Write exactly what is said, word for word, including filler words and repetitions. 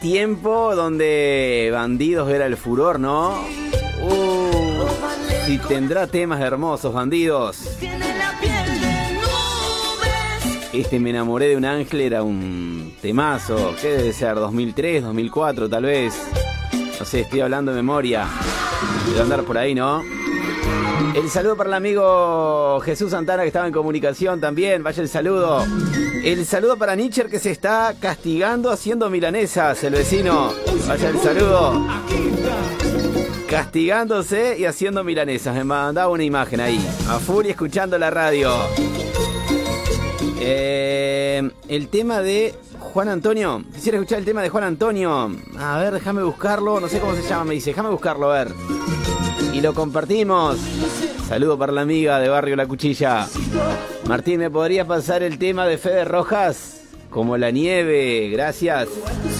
tiempo donde Bandidos era el furor, ¿no? Uh, si tendrá temas hermosos, Bandidos. Este Me enamoré de un ángel era un temazo. ¿Qué debe ser? ¿dos mil tres, dos mil cuatro tal vez? No sé, estoy hablando de memoria. Debe andar por ahí, ¿no? El saludo para el amigo Jesús Santana, que estaba en comunicación también. Vaya el saludo. El saludo para Nietzsche, que se está castigando haciendo milanesas, el vecino. Vaya el saludo. Castigándose y haciendo milanesas. Me mandaba una imagen ahí. A full y escuchando la radio. Eh, el tema de Juan Antonio. Quisiera escuchar el tema de Juan Antonio. A ver, déjame buscarlo. No sé cómo se llama, me dice. Déjame buscarlo, a ver. Y lo compartimos. Saludo para la amiga de Barrio La Cuchilla. Martín, ¿me podría pasar el tema de Fede Rojas? Como la nieve, gracias.